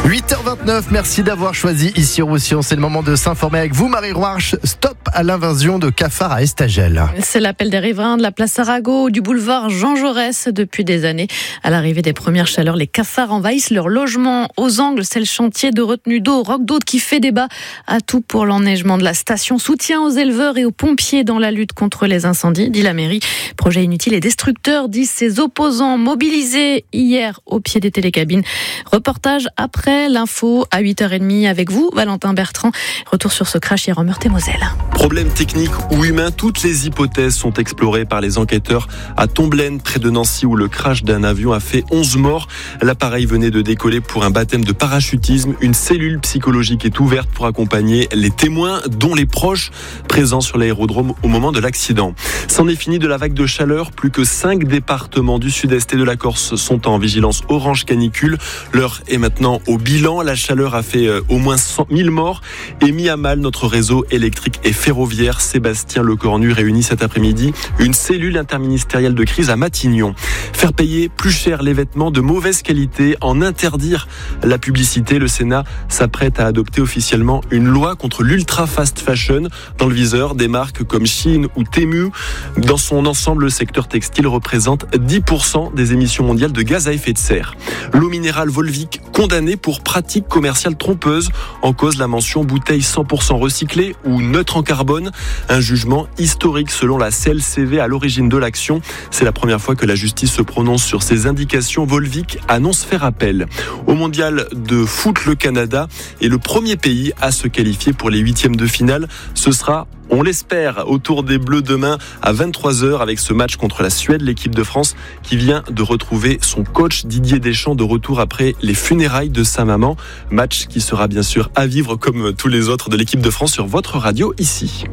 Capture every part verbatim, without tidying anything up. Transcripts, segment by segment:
huit heures vingt-neuf, merci d'avoir choisi ici Roussillon. C'est le moment de s'informer avec vous, Marie Roarch. Stop à l'invasion de cafards à Estagel. C'est l'appel des riverains de la place Arago ou du boulevard Jean Jaurès depuis des années. À l'arrivée des premières chaleurs, les cafards envahissent leurs logements. Aux Angles, c'est le chantier de retenue d'eau Roc d'Aude qui fait débat. À tout pour l'enneigement de la station. Soutien aux éleveurs et aux pompiers dans la lutte contre les incendies, dit la mairie. Projet inutile et destructeur, disent ses opposants mobilisés hier au pied des télécabines. Reportage après l'info à huit heures trente avec vous, Valentin Bertrand. Retour sur ce crash hier en Meurthe-et-Moselle. Problème technique ou humain, toutes les hypothèses sont explorées par les enquêteurs à Tomblaine, près de Nancy, où le crash d'un avion a fait onze morts. L'appareil venait de décoller pour un baptême de parachutisme. Une cellule psychologique est ouverte pour accompagner les témoins, dont les proches présents sur l'aérodrome au moment de l'accident. C'en est fini de la vague de chaleur. Plus que cinq départements du sud-est et de la Corse sont en vigilance orange canicule. L'heure est maintenant au bilan. La chaleur a fait au moins cent mille morts et mis à mal notre réseau électrique et ferroviaire. Sébastien Lecornu réunit cet après-midi une cellule interministérielle de crise à Matignon. Faire payer plus cher les vêtements de mauvaise qualité, en interdire la publicité. Le Sénat s'apprête à adopter officiellement une loi contre l'ultra fast fashion. Dans le viseur, des marques comme Shein ou Temu. Dans son ensemble, le secteur textile représente dix pour cent des émissions mondiales de gaz à effet de serre. L'eau minérale Volvic condamnée pour pratique commerciale trompeuse. En cause, la mention bouteille cent pour cent recyclée ou neutre en carbone. Un jugement historique selon la C L C V à l'origine de l'action. C'est la première fois que la justice se prononce sur ces indications. Volvic annonce faire appel. Au mondial de foot, le Canada est le premier pays à se qualifier pour les huitièmes de finale. Ce sera, on l'espère, autour des Bleus demain à vingt-trois heures avec ce match contre la Suède. L'équipe de France qui vient de retrouver son coach Didier Deschamps de retour après les funérailles de sa maman. Match qui sera bien sûr à vivre comme tous les autres de l'équipe de France sur votre radio ici.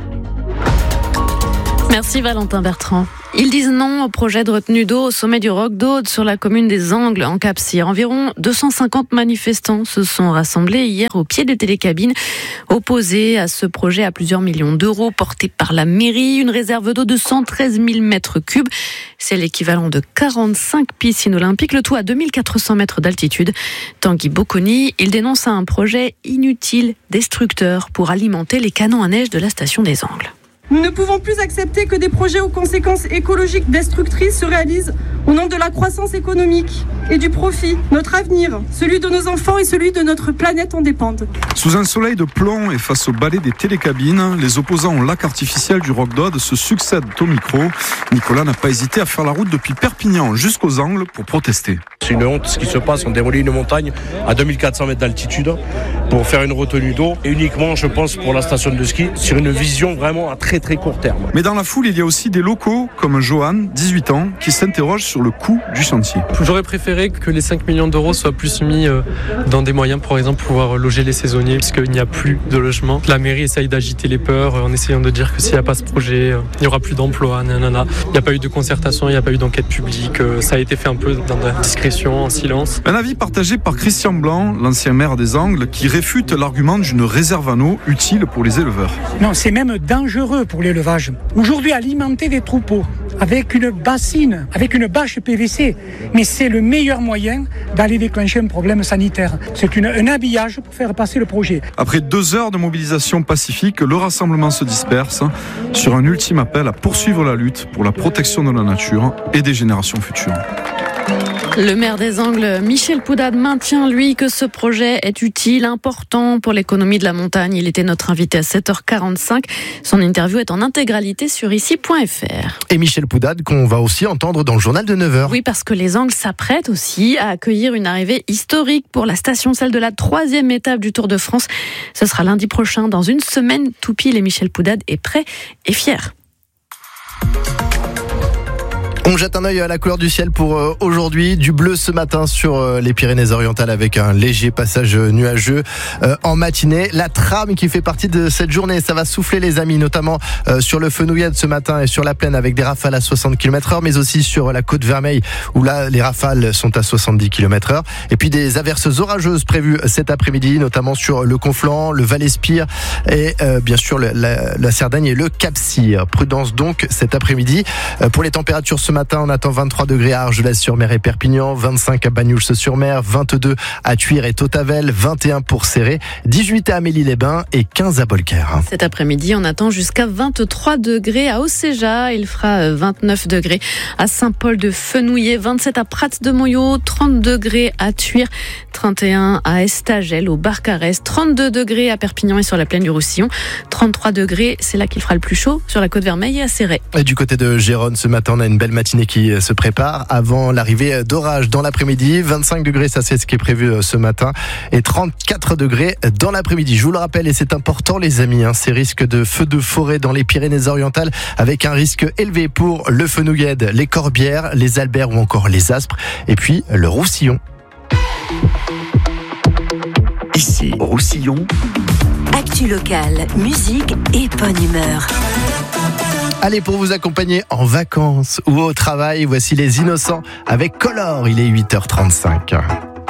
Merci Valentin Bertrand. Ils disent non au projet de retenue d'eau au sommet du Roc d'Aude sur la commune des Angles en Cap-Cyr. Environ deux cent cinquante manifestants se sont rassemblés hier au pied des télécabines, opposés à ce projet à plusieurs millions d'euros porté par la mairie. Une réserve d'eau de cent treize mille mètres cubes. C'est l'équivalent de quarante-cinq piscines olympiques, le tout à deux mille quatre cents mètres d'altitude. Tanguy Bocconi, il dénonce un projet inutile, destructeur pour alimenter les canons à neige de la station des Angles. Nous ne pouvons plus accepter que des projets aux conséquences écologiques destructrices se réalisent au nom de la croissance économique et du profit. Notre avenir, celui de nos enfants et celui de notre planète en dépendent. Sous un soleil de plomb et face au balai des télécabines, les opposants au lac artificiel du Roc d'Aude se succèdent au micro. Nicolas n'a pas hésité à faire la route depuis Perpignan jusqu'aux Angles pour protester. C'est une honte ce qui se passe, on démolit une montagne à deux mille quatre cents mètres d'altitude pour faire une retenue d'eau, et uniquement je pense pour la station de ski, sur une vision vraiment à très très court terme. Mais dans la foule, il y a aussi des locaux comme Johan, dix-huit ans, qui s'interroge sur le coût du chantier. J'aurais préféré que les cinq millions d'euros soient plus mis dans des moyens, par exemple pouvoir loger les saisonniers, puisqu'il n'y a plus de logement. La mairie essaye d'agiter les peurs en essayant de dire que s'il n'y a pas ce projet, il n'y aura plus d'emploi, nanana. Il n'y a pas eu de concertation, il n'y a pas eu d'enquête publique, ça a été fait un peu dans la discrétion, en silence. Un avis partagé par Christian Blanc, l'ancien maire des Angles, qui réfute l'argument d'une réserve en eau utile pour les éleveurs. Non, c'est même dangereux pour l'élevage. Aujourd'hui, alimenter des troupeaux avec une bassine, avec une bâche P V C, mais c'est le meilleur moyen d'aller déclencher un problème sanitaire. C'est une, un habillage pour faire passer le projet. Après deux heures de mobilisation pacifique, le rassemblement se disperse sur un ultime appel à poursuivre la lutte pour la protection de la nature et des générations futures. Le maire des Angles, Michel Poudade, maintient, lui, que ce projet est utile, important pour l'économie de la montagne. Il était notre invité à sept heures quarante-cinq. Son interview est en intégralité sur ici point f r. Et Michel Poudade, qu'on va aussi entendre dans le journal de neuf heures. Oui, parce que les Angles s'apprêtent aussi à accueillir une arrivée historique pour la station, celle de la troisième étape du Tour de France. Ce sera lundi prochain, dans une semaine. Tout pile, et Michel Poudade est prêt et fier. On jette un œil à la couleur du ciel pour euh, aujourd'hui. Du bleu ce matin sur euh, les Pyrénées-Orientales avec un léger passage nuageux euh, en matinée. La trame qui fait partie de cette journée, ça va souffler les amis, notamment euh, sur le Fenouillade ce matin et sur la plaine avec des rafales à soixante kilomètres heure, mais aussi sur la côte Vermeille où là les rafales sont à soixante-dix kilomètres heure. Et puis des averses orageuses prévues cet après-midi, notamment sur le Conflent, le Val-Espire et euh, bien sûr le, la, la Cerdagne et le Cap-Cyr. Prudence donc cet après-midi. Euh, pour les températures ce matin, matin, on attend vingt-trois degrés à Argelès-sur-Mer et Perpignan, vingt-cinq à Banyuls-sur-Mer, vingt-deux à Thuir et Tautavel, vingt et un pour Céré, dix-huit à Amélie-les-Bains et quinze à Bolquer. Cet après-midi, on attend jusqu'à vingt-trois degrés à Océja. Il fera vingt-neuf degrés à Saint-Paul-de-Fenouillet, vingt-sept à Prat-de-Moyau, trente degrés à Thuir, trente et un à Estagel, au Barcarès, trente-deux degrés à Perpignan et sur la plaine du Roussillon, trente-trois degrés, c'est là qu'il fera le plus chaud, sur la Côte-Vermeille et à Céret. Et du côté de Gérone, ce matin, on a une belle matinée qui se prépare avant l'arrivée d'orage dans l'après-midi. vingt-cinq degrés, ça c'est ce qui est prévu ce matin, et trente-quatre degrés dans l'après-midi. Je vous le rappelle, et c'est important les amis, hein, ces risques de feux de forêt dans les Pyrénées-Orientales, avec un risque élevé pour le Fenouillède, les Corbières, les Alberts ou encore les Aspres, et puis le Roussillon. Ici, Roussillon. Actu locale, musique et bonne humeur. Allez, pour vous accompagner en vacances ou au travail, voici les Innocents avec Color. Il est huit heures trente-cinq.